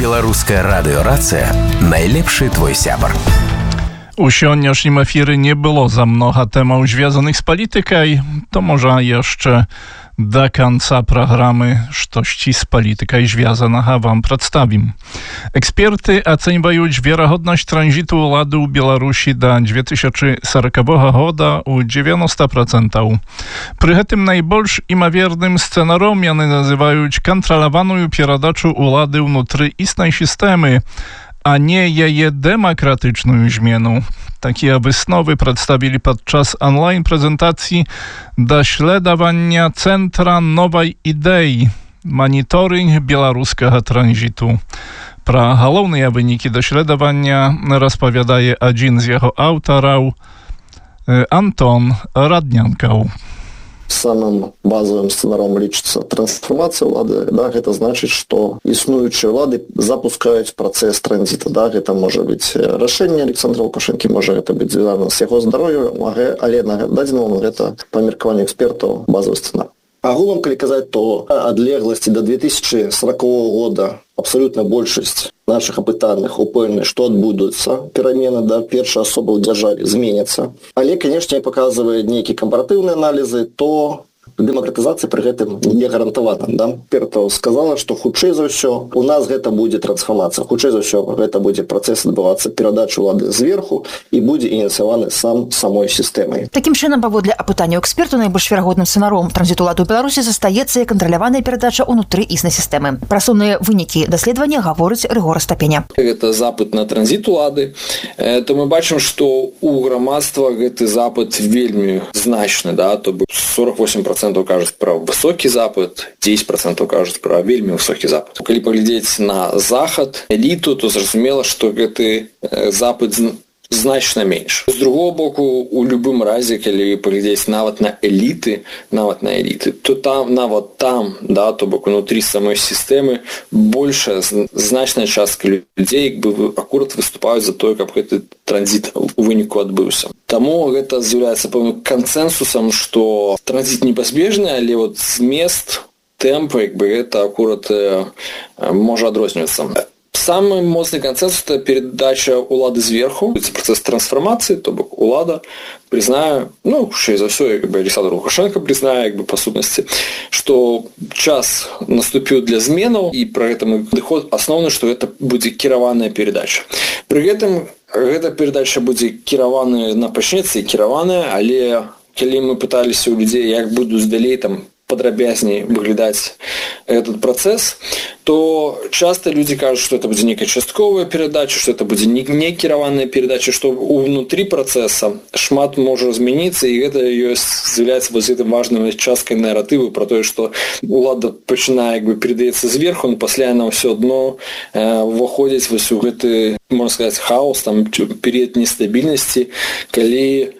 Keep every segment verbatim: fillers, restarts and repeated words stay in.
Беларуская радыёрацыя найлепшы твой сябар. У сённяшнім эфіры не было за многа тэмаў звязаных з палітыкай, то можа яшчэ до конца праграмы штосьці з палітыкай звязанага вам прадставім. Эксперты ацэньваюць верагоднасць транзіту ўлады ў Беларусі да две тысячи сорокавога года ў dziewięćdzisiąt procent. Пры гэтым найбольш імаверным сцэнаром яны называюць кантралаваную перадачу ўлады ўнутры існай сістэмы, а не яе дэмакратычную змену. Такія высновы прадставілі падчас онлайн-прэзентацыі даследавання Цэнтра новай ідэі «Маніторинг беларускага транзіту». Пра галоўныя вынікі даследавання распавядае адзін з яго аўтараў Антон Раднянкаў. Самым базовым сцэнаром лічыцца трансфармацыя ўлады. Да, гэта значыць, што існуючыя ўлады запускаюць працэс транзіта. Да, гэта можа быць рашэнне Александра Лукашэнкі, можа гэта быць звязана з яго здароўем, але на дадзены момант гэта па меркаванню экспертаў базовы сцэнар. Агулам, калі казаць, то адлегласці да две тысячи сорокового года абсолютна большасць наших апытаных упэўнены, што адбудуцца перамены, да, першая асоба ў дзяржаве зменіцца. Але, канешне, паказвае нейкія кампаратыўныя аналізы, то дэмакратызацыя пры гэтым не гарантавана. Да? Перто сказала, што хутчэй за ўсё у нас гэта будзе трансфармацыя. Хутчэй за ўсё гэта будзе працэс адбывацца перадачы ўлады зверху і будзе ініцыяваны сам самой сістэмай. Такім чынам, паводле апытання эксперту, найбольш верагодным сцэнаром транзіту ўлады ў Беларусі застаецца кантраляваная перадача ўнутры існай сістэмы. Пра сумныя вынікі даследавання гаворыць Рыгор Астапеня. Гэта запыт на транзіт улады, то мы бачым, што ў грамадства гэты запыт вельмі значны, да, то бок сорок восемь процентов кажуць пра высокі запыт, дзесяць процентов кажуць пра вельмі высокі запыт. Калі паглядзець на захад, эліту, то зразумела, што гэты запыт значна менш. З другого боку, у любым разе, калі паглядзець нават на эліты, нават на эліты, то там, нават там, да, то бок унутры самой сістэмы большая, значная частка людзей, як бы акурат выступаюць за тое, каб гэты транзіт у выніку адбыўся. Таму гэта з'яўляецца пэўным кансэнсусам, што транзіт непазбежны, але вот змест, тэмп, як бы гэта акурат можа адрознівацца. Самый моцны кансенсус – это передача улады зверху, это процесс трансформации, то бок улада признае, ну, хутчэй за ўсё, як бы Александр Лукашенко признае, як бы па сутнасці, што час наступіў для зменаў, і пры гэтым падыход асноўны, што гэта будзе кіраваная перадача. Пры гэтым гэта перадача будзе кіраваная, на пачнецца і кіраваная, але калі мы пыталіся ў людзей, як будуць далей там падрабязней выглядаць этот працэс, то часто люди кажут, что это будет некая частковая передача, что это будет не, не кіраваная передача, что внутри процесса шмат может измениться, и это является вот этой важной часткой нарративу про то, что улада починае, как бы, передаецца зверху, но пасля она все одно э, выходит в гэты, можно сказать, хаос, там, период нестабильности, калі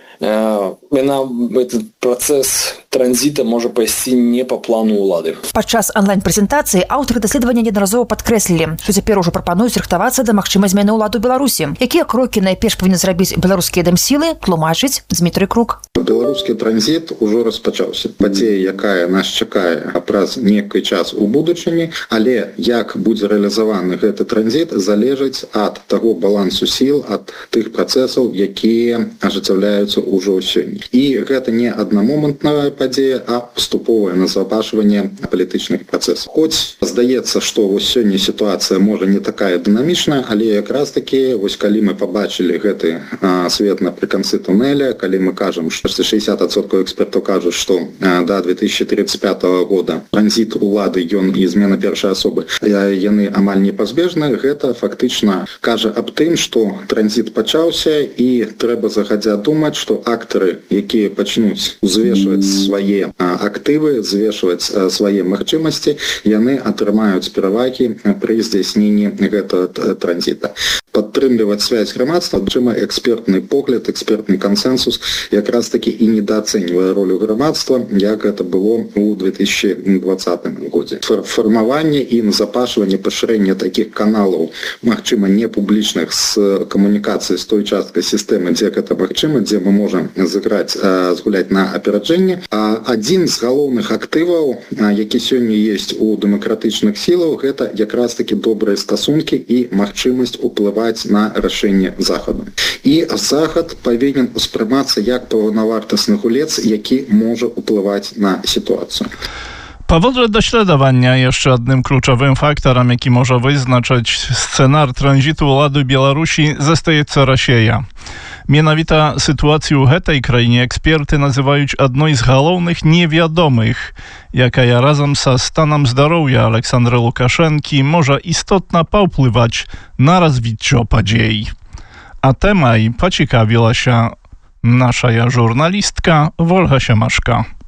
яна, этот працэс транзіта можа пайсці не па плану ўлады. Падчас онлайн-прэзентацыі аўтары даследавання неаднаразова падкрэслілі, што цяпер ужо прапануюць рыхтавацца да магчымай змены ўлады ў Беларусі. Якія крокі найперш павінны зрабіць беларускія дэмсілы, тлумачыць Дмітрый Крук. Беларускі транзіт ужо распачаўся. Падзея, якая нас чакае праз нейкі час у будучыні, але як будзе рэалізаваны гэты транзіт, залежыць ад таго балансу сіл, ад тых працэсаў, якія ажыццяўляюцца ўжо сёння. І гэта не аднамомантная падзея, а паступовае назапашванне палітычных працэсаў. Хоць здаецца, што вось сёння сітуацыя можа не такая дынамічная, але якраз такі, вось калі мы пабачылі гэты а, свет напрыканцы туннеля, калі мы кажам, што шэсцьдзесят адсоткаў экспертаў кажуць, што а, да две тысячи тридцать пятого года транзіт улады, ён і змена першай асобы, яны амаль непазбежны, гэта фактычна кажа аб тым, што транзіт пачаўся і трэба загадзя думаць, што актары, якія пачнуць узвешваць свае актывы, звешваць свае магчымасці, яны атрымаюць перавагі пры здзяйсненні гэтага транзіта. Пад падтрымліваць связь грамадства, чым экспертны погляд, экспертны кансенсус якраз таки і недооценивая ролю грамадства, як это было у две тысячи двадцатым годзе. Фармаванне і назапашванне пашырэння таких каналаў, магчыма, не публічных з камунікацыі з той часткай сістэмы, дзе гэта магчыма, дзе мы можам зыграць, згуляць на апераджэнне. Адзін з галоўных актываў, які сёння есть у дэмакратычных сілаў, гэта якраз таки добрыя стасункі і магчымасць уплываць на рашэнне Захаду. І Захад павінен успрымацца як паўнавартасны гулец, які можа уплываць на сітуацыю. Powodle dośladowania jeszcze jednym kluczowym faktorem, jaki może wyznaczyć scenar tranzytu ładu Białorusi, zostaje Rosja. Mianowita sytuację w tej krainie eksperty nazywają jedną z głównych niewiadomych, jaka ja razem ze stanem zdrowia Aleksandra Łukaszenki może istotnie powpływać na rozwój podziei. A temaj pociekawiła się nasza żurnalistka Wolga Siemaszka.